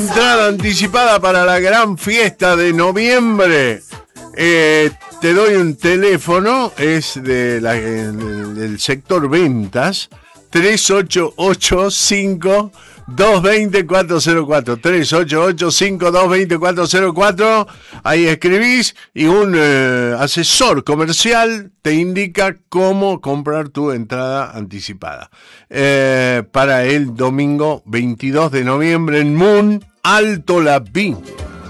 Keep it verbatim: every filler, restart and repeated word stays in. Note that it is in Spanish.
Entrada anticipada para la gran fiesta de noviembre. Eh, te doy un teléfono, es de la, del sector ventas, tres ocho ocho cinco dos dos cero cuatro cero cuatro, tres ocho ocho cinco dos dos cero cuatro cero cuatro. Ahí escribís y un eh, asesor comercial te indica cómo comprar tu entrada anticipada eh, para el domingo veintidós de noviembre en Moon Alto Lapín.